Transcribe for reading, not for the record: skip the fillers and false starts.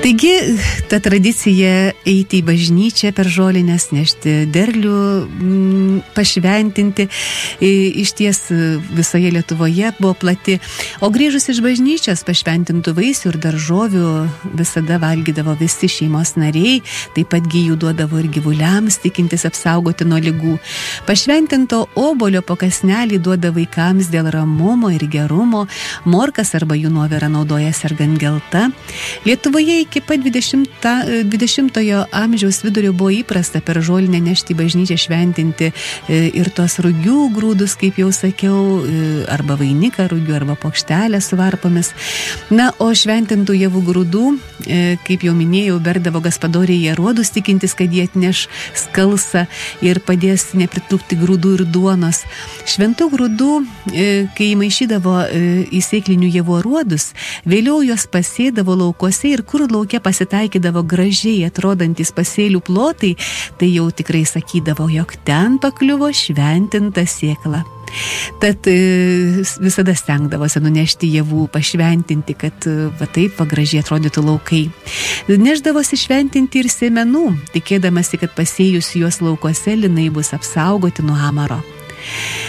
Taigi, ta tradicija eiti į bažnyčią per žolinės, nešti derlių, pašventinti, iš ties visoje Lietuvoje buvo plati. O grįžus iš bažnyčios pašventintų vaisių ir daržovių visada valgydavo visi šeimos nariai, taip pat gijų duodavo ir gyvuliams, tikintis apsaugoti nuo ligų. Pašventinto obolio po kąsnelį duoda vaikams dėl ramumo ir gerumo, morkas arba jų nuovera naudoja sergant gelta. Lietuvoje iki pat 20-ojo amžiaus vidurio buvo įprasta per žolinę nešti į bažnyčią šventinti ir tos rugių grūdus, kaip jau sakiau, arba vainiką rugių, arba plokštelę su varpomis. Na, o šventintų javų grūdų, kaip jau minėjau, berdavo gaspadoriai aruodus, tikintis, kad jie atneš skalsą ir padės nepritrūkti grūdų ir duonos. Šventų grūdų, kai įmaišydavo į sėklinių javų aruodus, vėliau juos pasėdavo laukuose ir kur lauke pasitaikydavo gražiai atrodantis pasėlių plotai, tai jau tikrai sakydavo, jog ten pakliuvo šventinta sėkla. Tad visada stengdavosi nunešti javų, pašventinti, kad va taip gražiai atrodytų laukai. Neždavosi šventinti ir sėmenų, tikėdamasi, kad pasėjus juos laukuose linai bus apsaugoti nuo amaro.